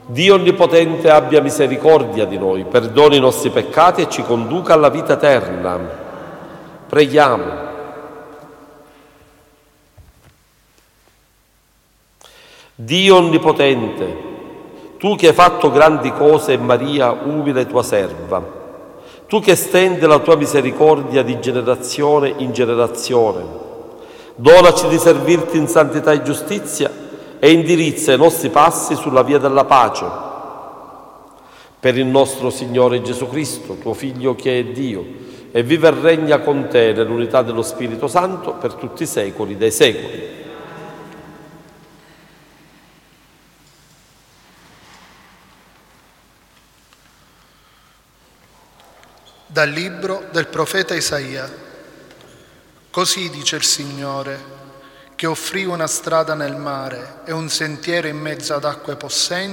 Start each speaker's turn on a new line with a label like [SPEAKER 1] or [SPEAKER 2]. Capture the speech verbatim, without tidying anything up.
[SPEAKER 1] Dio Onnipotente abbia misericordia di noi, perdoni i nostri peccati e ci conduca alla vita eterna. Preghiamo. Dio Onnipotente, Tu che hai fatto grandi cose e Maria, umile tua serva, Tu che stendi la tua misericordia di generazione in generazione, donaci di servirti in santità e giustizia e indirizza i nostri passi sulla via della pace. Per il nostro Signore Gesù Cristo, tuo Figlio che è Dio, e vive e regna con te nell'unità dello Spirito Santo per tutti i secoli dei secoli.
[SPEAKER 2] Dal libro del profeta Isaia. Così dice il Signore, che offrì una strada nel mare e un sentiero in mezzo ad acque possenti,